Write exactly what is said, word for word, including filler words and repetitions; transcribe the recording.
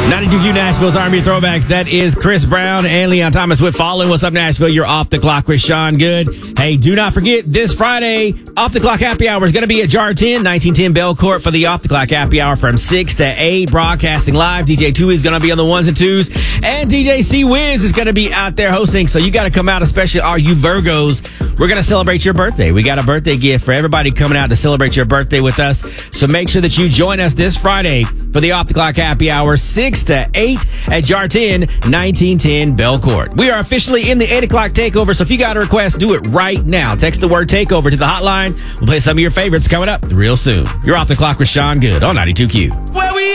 ninety-two Q Nashville's Army Throwbacks. That is Chris Brown and Leon Thomas with Falling. What's up, Nashville? You're off the clock with Sean Good. Hey, do not forget this Friday, Off the Clock Happy Hour is going to be at Jar ten, nineteen ten Bell Court for the Off the Clock Happy Hour from six to eight. Broadcasting live. D J Tui is going to be on the ones and twos. And D J C Wiz is going to be out there hosting. So you got to come out, especially all you Virgos. We're going to celebrate your birthday. We got a birthday gift for everybody coming out to celebrate your birthday with us. So make sure that you join us this Friday for the Off the Clock Happy Hour, six to eight at Jar ten, nineteen ten Bell Court. We are officially in the eight o'clock takeover, so if you got a request, do it right now. Text the word takeover to the hotline. We'll play some of your favorites coming up real soon. You're Off the Clock with Sean Good on ninety-two Q. Where we